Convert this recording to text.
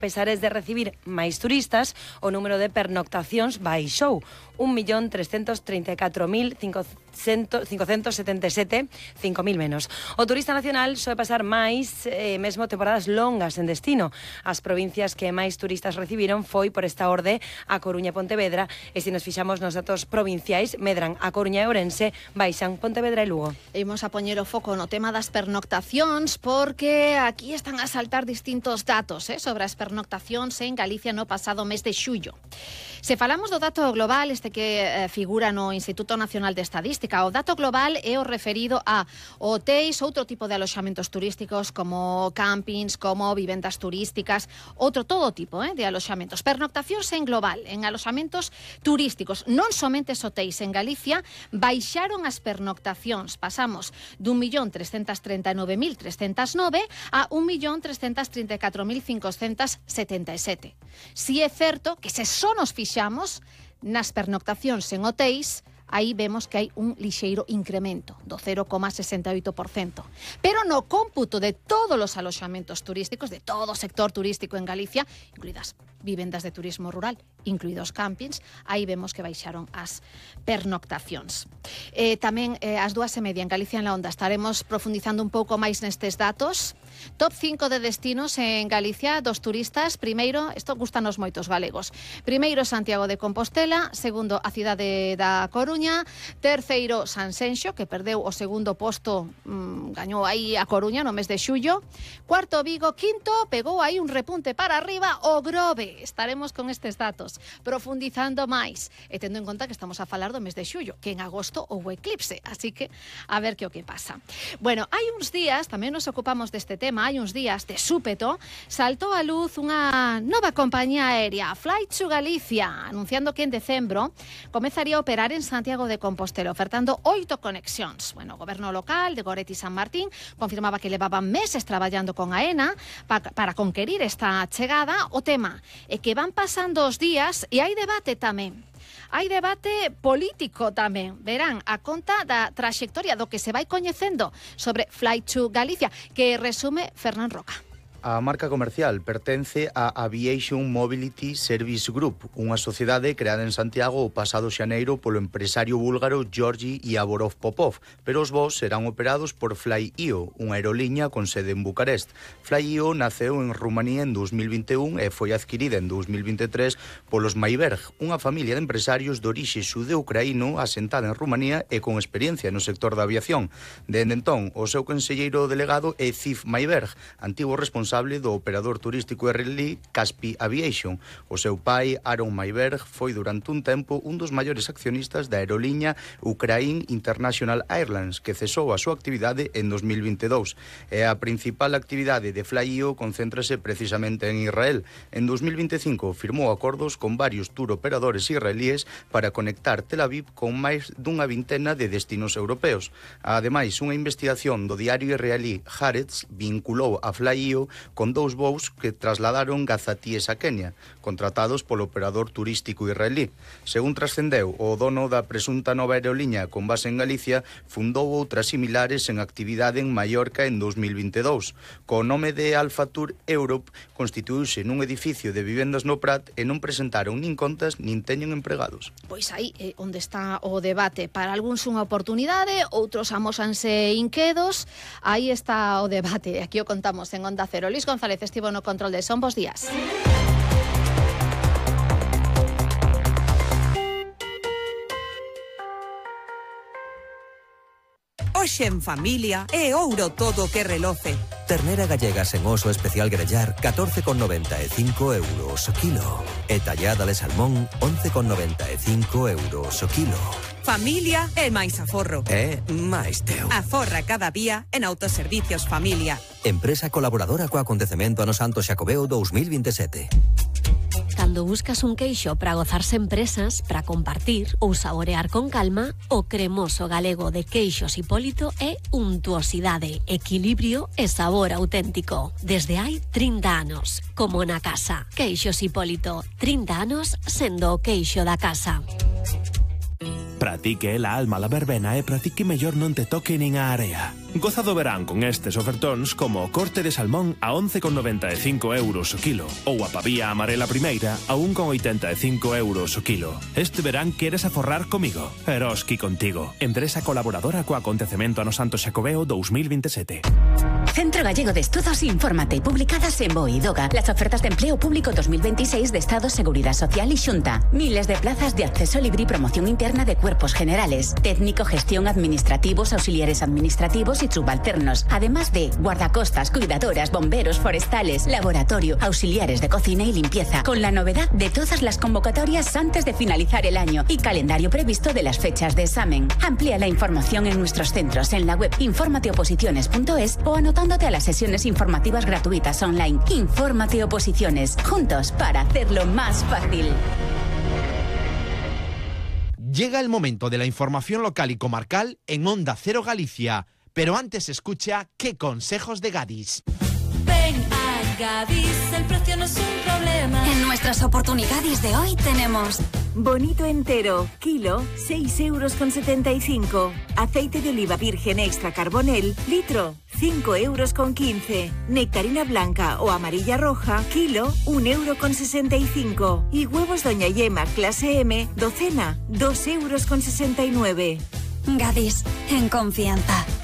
pesares de recibir máis turistas, o número de pernoctacións baixou 1.334.577, 5.000 menos. O turista nacional soe pasar máis, mesmo temporadas longas en destino. As provincias que máis turistas recibiron foi por esta orde a Coruña e Pontevedra, e se nos fixamos nos datos provinciais, medran a Coruña e Ourense, baixan Pontevedra e Lugo. Imos a poñer o foco no tema das pernoctacións, porque aquí están a saltar distintos datos sobre as pernoctacións en Galicia no pasado mes de xullo. Se falamos do dato global, este que figura no Instituto Nacional de Estadística, o dato global é o referido a hotéis, outro tipo de aloxamentos turísticos como campings, como vivendas turísticas, todo tipo de aloxamentos. Pernoctacións en global, en aloxamentos turísticos, non somente hotéis en Galicia, baixaron as pernoctacións. Pasamos dun 1.339.309 a 1.334.577. Si é certo que se só nos fixamos nas pernoctacións en hotéis, aí vemos que hai un lixeiro incremento do 0,68%. Pero no cómputo de todos os aloxamentos turísticos, de todo o sector turístico en Galicia, incluídas vivendas de turismo rural, incluídos campings, aí vemos que baixaron as pernoctacións. Tamén ás 2:30 en Galicia en la Onda estaremos profundizando un pouco máis nestes datos. Top 5 de destinos en Galicia dos turistas. Primeiro, isto gustanos moitos galegos. Primeiro, Santiago de Compostela. Segundo, a cidade da Coruña. Terceiro, Sanxenxo, que perdeu o segundo posto, gañou aí a Coruña no mes de xullo. Cuarto, Vigo. Quinto, pegou aí un repunte para arriba o Grove. Estaremos con estes datos profundizando máis, e tendo en conta que estamos a falar do mes de xullo, que en agosto houbo eclipse, así que a ver que o que pasa. Bueno, hai uns días, tamén nos ocupamos deste tema, hai uns días de súpeto, saltou a luz unha nova compañía aérea, Flight to Galicia, anunciando que en decembro comezaría a operar en Santiago de Compostela, ofertando 8 conexións. Bueno, o goberno local de Goretti San Martín confirmaba que levaban meses traballando con AENA para conquerir esta chegada. O tema é que van pasando os días e hai debate tamén. Hai debate político tamén. Verán, a conta da traxectoria do que se vai coñecendo sobre Flight to Galicia, que resume Fernán Roca. A marca comercial pertence a Aviation Mobility Service Group, unha sociedade creada en Santiago o pasado xaneiro polo empresario búlgaro Georgi Yavorov Popov, pero os voos serán operados por Fly.io, unha aeroliña con sede en Bucarest. Fly.io naceu en Rumanía en 2021 e foi adquirida en 2023 polos Mayberg, unha familia de empresarios de orixe xudeo-ucraíno asentada en Rumanía e con experiencia no sector da aviación. Dende entón, o seu conselleiro delegado é Ziv Mayberg, antigo responsable do operador turístico israelí Kaspi Aviation. O seu pai, Aaron Mayberg, foi durante un tempo un dos maiores accionistas da aeroliña Ukraine International Airlines, que cesou a súa actividade en 2022. E a principal actividade de Fly.io concéntrase precisamente en Israel. En 2025 firmou acordos con varios tour operadores israelíes para conectar Tel Aviv con máis dunha vintena de destinos europeos. Ademais, unha investigación do diario israelí Haaretz vinculou a Fly.io con 2 voos que trasladaron gazatíes a Kenia, contratados polo operador turístico israelí. Según trascendeu, o dono da presunta nova aeroliña con base en Galicia fundou outras similares en actividade en Mallorca en 2022. Co nome de Alpha Tour Europe constituíuse nun edificio de vivendas no Prat e non presentaron nin contas nin teñen empregados. Pois aí é onde está o debate. Para algúns unha oportunidade, outros amósanse inquedos. Aí está o debate. Aquí o contamos en Onda Cero. Luis González estivo no control de son. Bos días. Hoxe en familia é ouro todo que reloce. Ternera gallega sen oso especial grellar 14,95 euros o kilo. E tallada de salmón 11,95 euros o kilo. Familia é máis aforro. É máis teu. Aforra cada día en Autoservicios Familia. Empresa colaboradora co acontecemento no Santo Xacobeo 2027. Cando buscas un queixo para gozar sen presas, para compartir ou saborear con calma, o cremoso galego de Queixos Hipólito é untuosidade, equilibrio e sabor auténtico. Desde hai 30 anos, como na casa. Queixos Hipólito, 30 anos sendo o queixo da casa. Para ti que é a alma la verbena e para ti que mellor non te toque nin a area. Goza do verán con estes ofertóns como o corte de salmón a 11,95 euros o kilo ou a pavía amarela primeira a 1,85 euros o kilo. Este verán queres aforrar comigo. Eroski contigo. Empresa colaboradora co acontecemento ano Santo Xacobeo 2027. Centro Gallego de Estudos, infórmate. Publicadas en BOE y DOGA. Las ofertas de empleo público 2026 de Estado, Seguridad Social y Xunta. Miles de plazas de acceso libre y promoción interna de cuerpos generales. Técnico, gestión, administrativos, auxiliares administrativos y subalternos. Además de guardacostas, cuidadoras, bomberos, forestales, laboratorio, auxiliares de cocina y limpieza. Con la novedad de todas las convocatorias antes de finalizar el año y calendario previsto de las fechas de examen. Amplía la información en nuestros centros en la web informateoposiciones.es o anotándote a las sesiones informativas gratuitas online. Infórmate Oposiciones, juntos para hacerlo más fácil. Llega el momento de la información local y comarcal en Onda Cero Galicia, pero antes escucha ¿Qué consejos de Gadis? Ven a Gadis, el precio no es un problema. En nuestras oportunidades de hoy tenemos bonito entero, kilo, 6,75 €. Aceite de oliva virgen extra carbonel, litro, 5,15 €. Nectarina blanca o amarilla roja, kilo, 1,65 €. Y huevos Doña Yema clase M, docena, 2,69 €. Gadis, en confianza.